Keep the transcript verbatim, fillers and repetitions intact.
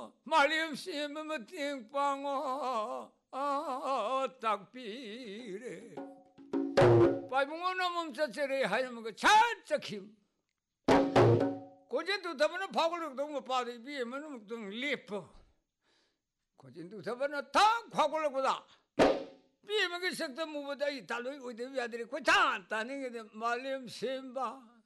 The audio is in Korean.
말림 심으면 띵빵어 딱비래 빠이봉어나 멈춰서래 하려면 그 자적힘 고진도 더버는 파골로 동무 빠도 비에면 묵동 리퍼 고진도 더버는 다 파골로보다 비에면 그 색도 무보다 이 달로 어디 위아들이 고장 따는 게 말림 심바